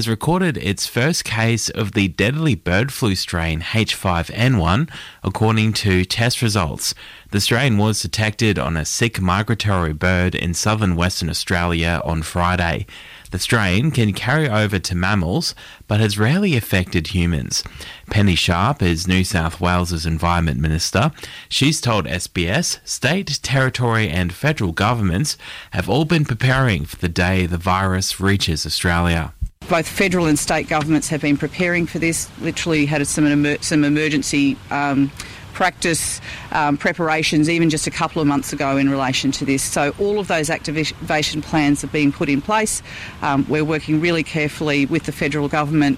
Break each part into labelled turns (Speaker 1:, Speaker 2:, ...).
Speaker 1: has recorded its first case of the deadly bird flu strain H5N1, according to test results. The strain was detected on a sick migratory bird in southern Western Australia on Friday. The strain can carry over to mammals, but has rarely affected humans. Penny Sharp is New South Wales' Environment Minister. She's told SBS state, territory and federal governments have all been preparing for the day the virus reaches Australia.
Speaker 2: Both federal and state governments have been preparing for this, literally had some emergency practice preparations even just a couple of months ago in relation to this. So all of those activation plans are being put in place. We're working really carefully with the federal government.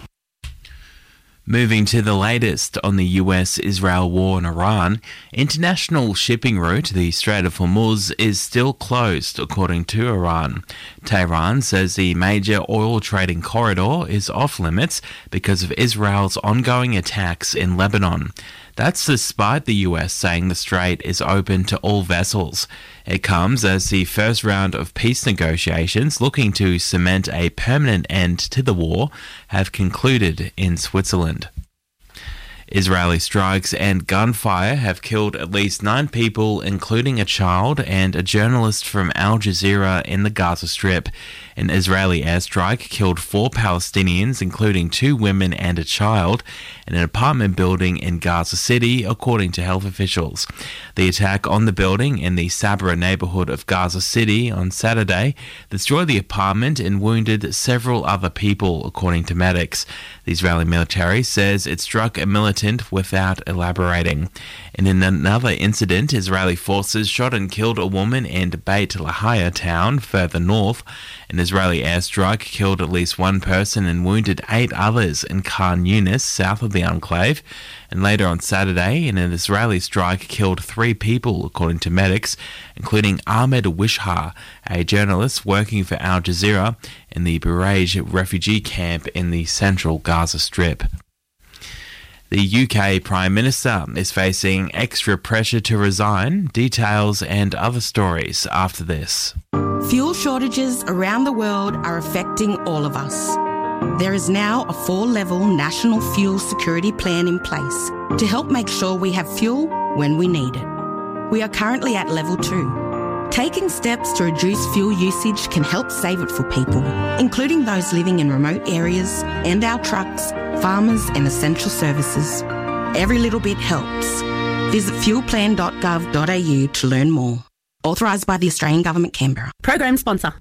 Speaker 1: Moving to the latest on the US-Israel war in Iran, international shipping route, the Strait of Hormuz, is still closed, according to Iran. Tehran says the major oil trading corridor is off limits because of Israel's ongoing attacks in Lebanon. That's despite the US saying the strait is open to all vessels. It comes as the first round of peace negotiations looking to cement a permanent end to the war have concluded in Switzerland. Israeli strikes and gunfire have killed at least 9 people, including a child and a journalist from Al Jazeera in the Gaza Strip. An Israeli airstrike killed 4 Palestinians, including 2 women and a child, in an apartment building in Gaza City, according to health officials. The attack on the building in the Sabra neighborhood of Gaza City on Saturday destroyed the apartment and wounded several other people, according to medics. The Israeli military says it struck a militant without elaborating. And in another incident, Israeli forces shot and killed a woman in Beit Lahia town further north. An Israeli airstrike killed at least 1 person and wounded 8 others in Khan Yunis, south of the enclave. And later on Saturday, an Israeli strike killed 3 people, according to medics, including Ahmed Wishar, a journalist working for Al Jazeera in the Bureij refugee camp in the central Gaza Strip. The UK Prime Minister is facing extra pressure to resign. Details and other stories after this.
Speaker 3: Fuel shortages around the world are affecting all of us. There is now a 4-level national fuel security plan in place to help make sure we have fuel when we need it. We are currently at level 2. Taking steps to reduce fuel usage can help save it for people, including those living in remote areas and our trucks, farmers and essential services. Every little bit helps. Visit fuelplan.gov.au to learn more. Authorised by the Australian Government, Canberra. Program sponsor.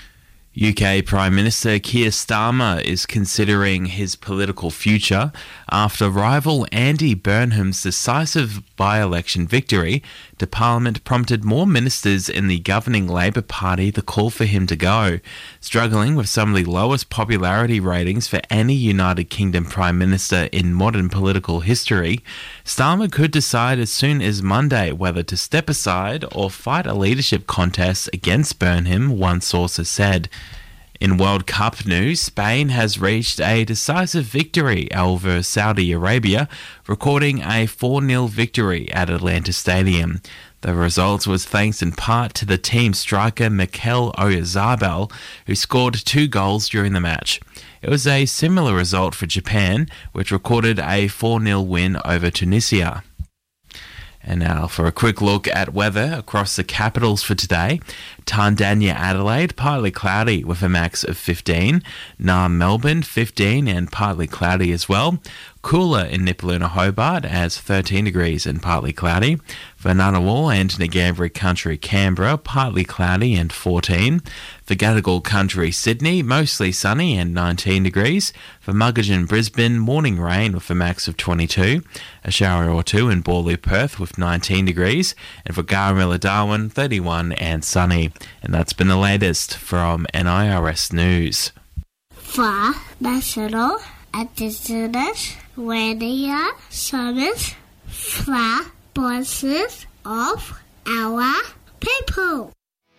Speaker 1: UK Prime Minister Keir Starmer is considering his political future after rival Andy Burnham's decisive by-election victory to Parliament prompted more ministers in the governing Labor Party to call for him to go. Struggling with some of the lowest popularity ratings for any United Kingdom Prime Minister in modern political history, Starmer could decide as soon as Monday whether to step aside or fight a leadership contest against Burnham, one source has said. In World Cup news, Spain has reached a decisive victory over Saudi Arabia, recording a 4-0 victory at Atlanta Stadium. The result was thanks in part to the team's striker Mikel Oyarzabal, who scored 2 goals during the match. It was a similar result for Japan, which recorded a 4-0 win over Tunisia. And now for a quick look at weather across the capitals for today. Tandanya, Adelaide, partly cloudy with a max of 15. Naarm, Melbourne, 15 and partly cloudy as well. Cooler in Nipaluna, Hobart as 13 degrees and partly cloudy. For Ngunnawal and Ngambri Country, Canberra, partly cloudy and 14. For Gadigal Country, Sydney, mostly sunny and 19 degrees. For Muggeridge, Brisbane, morning rain with a max of 22. A shower or 2 in Borloo, Perth with 19 degrees. And for Garamilla, Darwin, 31 and sunny. And that's been the latest from NIRS News.
Speaker 4: For National Indigenous Radio Service, for voices of our people.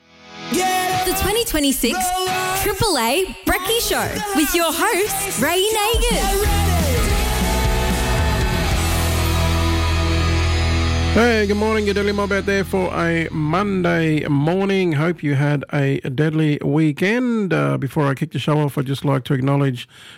Speaker 5: The 2026 Triple A Brekkie Show with your host, Ray Nagin.
Speaker 6: Hey, good morning. Your Deadly Mob out there for a Monday morning. Hope you had a deadly weekend. Before I kick the show off, I'd just like to acknowledge